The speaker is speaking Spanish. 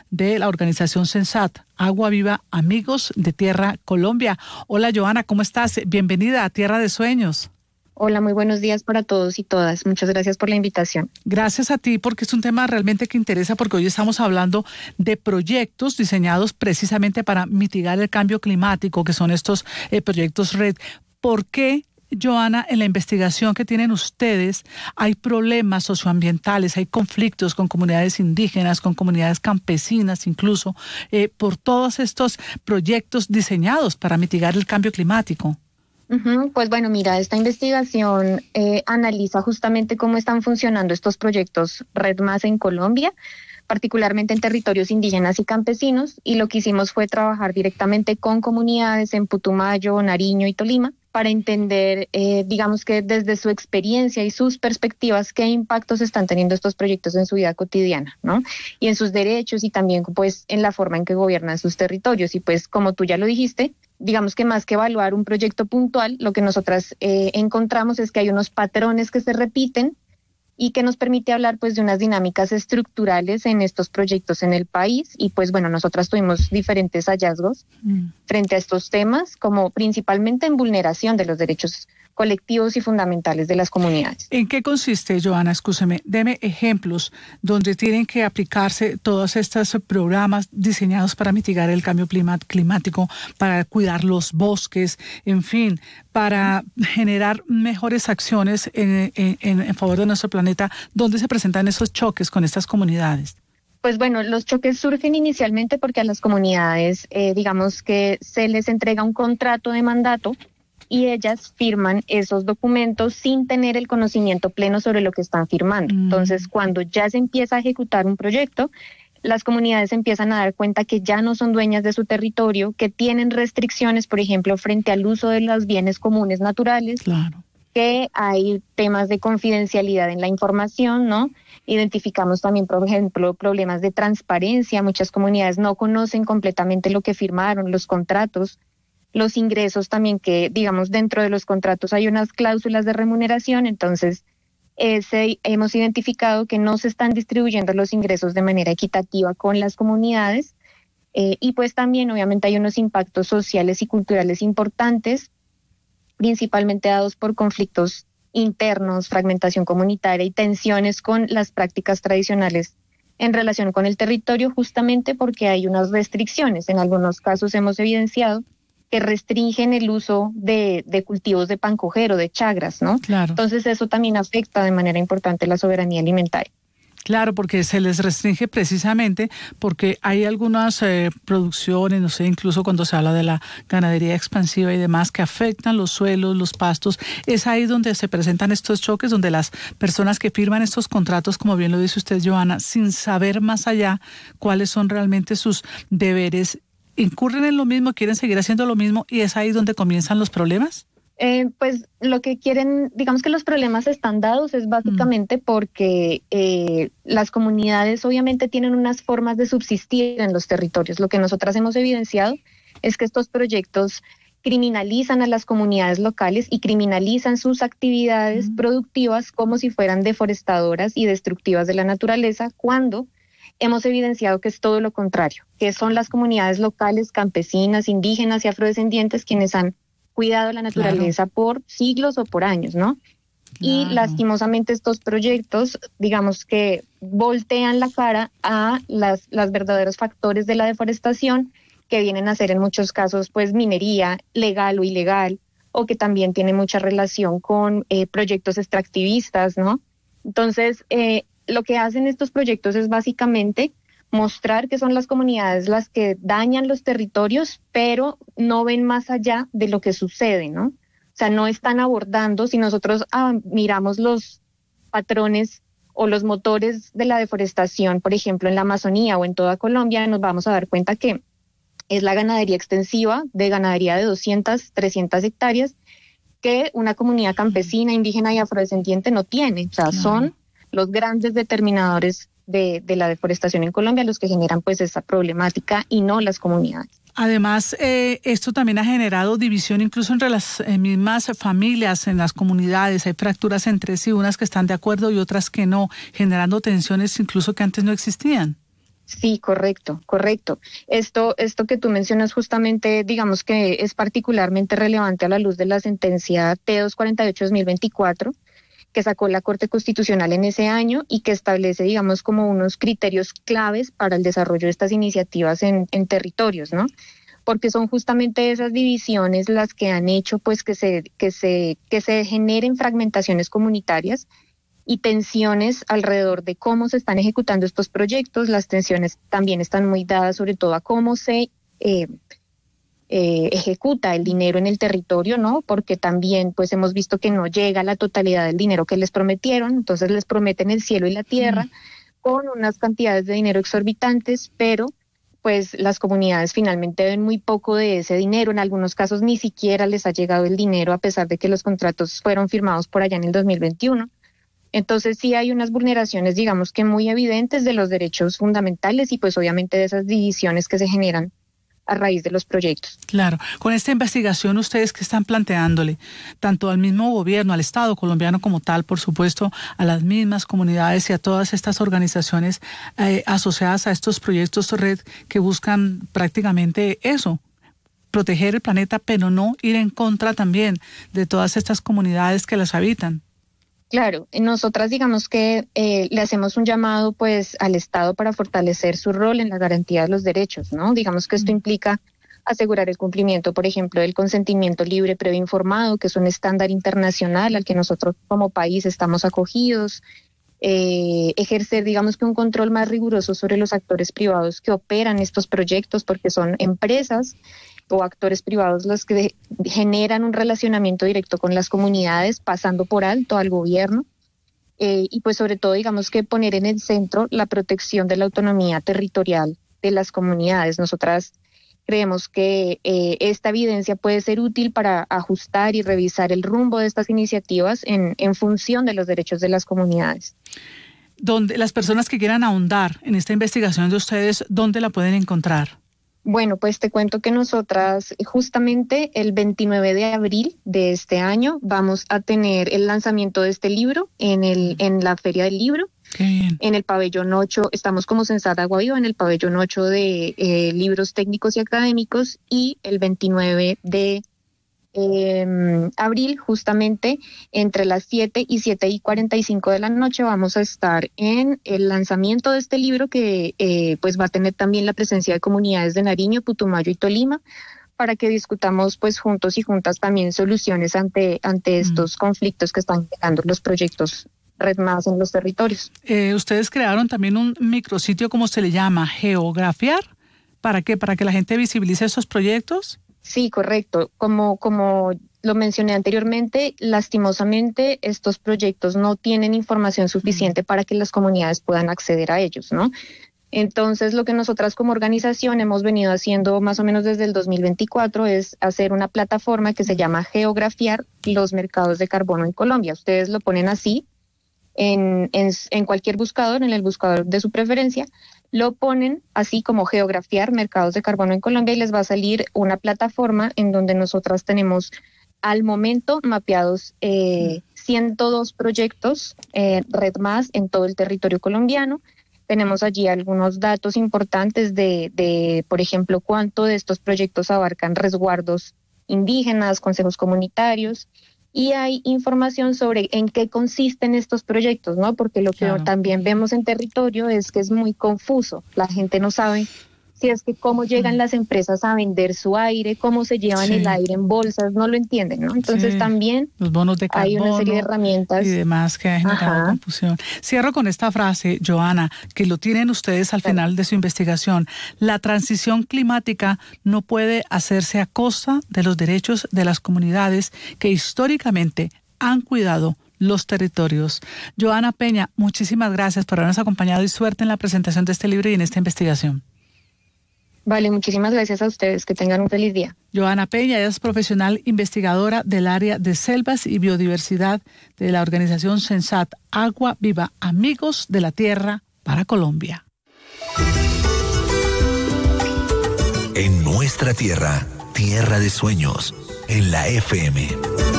de la organización Sensat, Agua Viva Amigos de Tierra Colombia. Hola Joana, ¿cómo estás? Bienvenida a Tierra de Sueños. Hola, muy buenos días para todos y todas. Muchas gracias por la invitación. Gracias a ti, porque es un tema realmente que interesa, porque hoy estamos hablando de proyectos diseñados precisamente para mitigar el cambio climático, que son estos proyectos RED. ¿Por qué, Joana, en la investigación que tienen ustedes hay problemas socioambientales, hay conflictos con comunidades indígenas, con comunidades campesinas incluso, por todos estos proyectos diseñados para mitigar el cambio climático? Pues bueno, mira, esta investigación analiza justamente cómo están funcionando estos proyectos Red Más en Colombia, particularmente en territorios indígenas y campesinos, y lo que hicimos fue trabajar directamente con comunidades en Putumayo, Nariño y Tolima para entender, digamos que desde su experiencia y sus perspectivas, qué impactos están teniendo estos proyectos en su vida cotidiana, ¿no? Y en sus derechos y también pues en la forma en que gobiernan sus territorios. Y pues como tú ya lo dijiste, digamos que más que evaluar un proyecto puntual, lo que nosotras encontramos es que hay unos patrones que se repiten y que nos permite hablar pues de unas dinámicas estructurales en estos proyectos en el país. Y pues bueno, nosotras tuvimos diferentes hallazgos frente a estos temas, como principalmente en vulneración de los derechos colectivos y fundamentales de las comunidades. ¿En qué consiste, Joana? Escúcheme, deme ejemplos donde tienen que aplicarse todos estos programas diseñados para mitigar el cambio climático, para cuidar los bosques, en fin, para generar mejores acciones en favor de nuestro planeta. ¿Dónde se presentan esos choques con estas comunidades? Pues bueno, los choques surgen inicialmente porque a las comunidades, digamos que se les entrega un contrato de mandato y ellas firman esos documentos sin tener el conocimiento pleno sobre lo que están firmando. Entonces, cuando ya se empieza a ejecutar un proyecto, las comunidades empiezan a dar cuenta que ya no son dueñas de su territorio, que tienen restricciones, por ejemplo, frente al uso de los bienes comunes naturales, claro, que hay temas de confidencialidad en la información, ¿no? Identificamos también, por ejemplo, problemas de transparencia. Muchas comunidades no conocen completamente lo que firmaron, los contratos, los ingresos también, que digamos dentro de los contratos hay unas cláusulas de remuneración. Entonces hemos identificado que no se están distribuyendo los ingresos de manera equitativa con las comunidades, y pues también obviamente hay unos impactos sociales y culturales importantes, principalmente dados por conflictos internos, fragmentación comunitaria y tensiones con las prácticas tradicionales en relación con el territorio, justamente porque hay unas restricciones. En algunos casos hemos evidenciado que restringen el uso de cultivos de pancojero, de chagras, ¿no? Claro. Entonces eso también afecta de manera importante la soberanía alimentaria. Claro, porque se les restringe precisamente porque hay algunas producciones, no sé, incluso cuando se habla de la ganadería expansiva y demás, que afectan los suelos, los pastos. Es ahí donde se presentan estos choques, donde las personas que firman estos contratos, como bien lo dice usted, Joana, sin saber más allá cuáles son realmente sus deberes, incurren en lo mismo, quieren seguir haciendo lo mismo, y es ahí donde comienzan los problemas. Pues lo que quieren, digamos que los problemas están dados es básicamente porque las comunidades obviamente tienen unas formas de subsistir en los territorios. Lo que nosotras hemos evidenciado es que estos proyectos criminalizan a las comunidades locales y criminalizan sus actividades productivas como si fueran deforestadoras y destructivas de la naturaleza, cuando hemos evidenciado que es todo lo contrario, que son las comunidades locales, campesinas, indígenas y afrodescendientes quienes han cuidado la naturaleza por siglos o por años, ¿no? Y lastimosamente estos proyectos, digamos que voltean la cara a los verdaderos factores de la deforestación, que vienen a ser en muchos casos pues minería legal o ilegal, o que también tiene mucha relación con proyectos extractivistas, ¿no? Entonces, lo que hacen estos proyectos es básicamente mostrar que son las comunidades las que dañan los territorios, pero no ven más allá de lo que sucede, ¿no? O sea, no están abordando. Si nosotros miramos los patrones o los motores de la deforestación, por ejemplo, en la Amazonía o en toda Colombia, nos vamos a dar cuenta que es la ganadería extensiva, de ganadería de 200, 300 hectáreas, que una comunidad campesina, indígena y afrodescendiente no tiene. O sea, son los grandes determinadores de la deforestación en Colombia los que generan pues esa problemática, y no las comunidades. Además, esto también ha generado división incluso entre las mismas familias, en las comunidades. Hay fracturas entre sí, unas que están de acuerdo y otras que no, generando tensiones incluso que antes no existían. Sí, correcto. Esto que tú mencionas justamente, digamos que es particularmente relevante a la luz de la sentencia T248/2024 que sacó la Corte Constitucional en ese año y que establece, digamos, como unos criterios claves para el desarrollo de estas iniciativas en territorios, ¿no? Porque son justamente esas divisiones las que han hecho pues que se generen fragmentaciones comunitarias y tensiones alrededor de cómo se están ejecutando estos proyectos. Las tensiones también están muy dadas sobre todo a cómo se ejecuta el dinero en el territorio, ¿no? Porque también pues hemos visto que no llega la totalidad del dinero que les prometieron, entonces les prometen el cielo y la tierra con unas cantidades de dinero exorbitantes, pero pues las comunidades finalmente ven muy poco de ese dinero. En algunos casos ni siquiera les ha llegado el dinero a pesar de que los contratos fueron firmados por allá en el 2021. Entonces sí hay unas vulneraciones, digamos que muy evidentes de los derechos fundamentales y pues obviamente de esas divisiones que se generan a raíz de los proyectos. Claro. Con esta investigación, ¿ustedes qué están planteándole? Tanto al mismo gobierno, al Estado colombiano como tal, por supuesto, a las mismas comunidades y a todas estas organizaciones asociadas a estos proyectos red que buscan prácticamente eso, proteger el planeta, pero no ir en contra también de todas estas comunidades que las habitan. Claro, nosotras digamos que le hacemos un llamado pues al Estado para fortalecer su rol en la garantía de los derechos, ¿no? Digamos que esto implica asegurar el cumplimiento, por ejemplo, del consentimiento libre previo informado, que es un estándar internacional al que nosotros como país estamos acogidos, ejercer digamos que un control más riguroso sobre los actores privados que operan estos proyectos, porque son empresas o actores privados los que generan un relacionamiento directo con las comunidades, pasando por alto al gobierno, y pues sobre todo digamos que poner en el centro la protección de la autonomía territorial de las comunidades. Nosotras creemos que esta evidencia puede ser útil para ajustar y revisar el rumbo de estas iniciativas en función de los derechos de las comunidades. Donde las personas que quieran ahondar en esta investigación de ustedes, ¿dónde la pueden encontrar? Bueno, pues te cuento que nosotras justamente el 29 de abril de este año vamos a tener el lanzamiento de este libro en la Feria del Libro. Qué bien. En el pabellón 8, estamos como Sensata Agua Viva en el pabellón 8 de libros técnicos y académicos, y el 29 de abril, justamente entre las 7 y 7:45 de la noche, vamos a estar en el lanzamiento de este libro que pues va a tener también la presencia de comunidades de Nariño, Putumayo y Tolima, para que discutamos pues juntos y juntas también soluciones ante estos conflictos que están generando los proyectos Red Más en los territorios. Ustedes crearon también un micrositio, ¿cómo se le llama? ¿Geografiar? ¿Para qué? ¿Para que la gente visibilice esos proyectos? Sí, correcto. Como lo mencioné anteriormente, lastimosamente estos proyectos no tienen información suficiente para que las comunidades puedan acceder a ellos, ¿no? Entonces, lo que nosotras como organización hemos venido haciendo más o menos desde el 2024 es hacer una plataforma que se llama Geografiar los mercados de carbono en Colombia. Ustedes lo ponen así en cualquier buscador, en el buscador de su preferencia, lo ponen así como Geografiar mercados de carbono en Colombia y les va a salir una plataforma en donde nosotras tenemos al momento mapeados 102 proyectos Red Más en todo el territorio colombiano. Tenemos allí algunos datos importantes de, por ejemplo, cuánto de estos proyectos abarcan resguardos indígenas, consejos comunitarios, y hay información sobre en qué consisten estos proyectos, ¿no? Porque lo que también vemos en territorio es que es muy confuso. La gente no sabe si es que cómo llegan las empresas a vender su aire, cómo se llevan el aire en bolsas, no lo entienden, ¿no? Entonces también los bonos de carbono, hay una serie de herramientas y demás que ha generado confusión. Cierro con esta frase, Johanna, que lo tienen ustedes al final de su investigación. La transición climática no puede hacerse a costa de los derechos de las comunidades que históricamente han cuidado los territorios. Johanna Peña, muchísimas gracias por habernos acompañado y suerte en la presentación de este libro y en esta investigación. Vale, muchísimas gracias a ustedes. Que tengan un feliz día. Johanna Peña, ella es profesional investigadora del área de selvas y biodiversidad de la organización Sensat Agua Viva, Amigos de la Tierra para Colombia. En nuestra tierra, tierra de sueños, en la FM.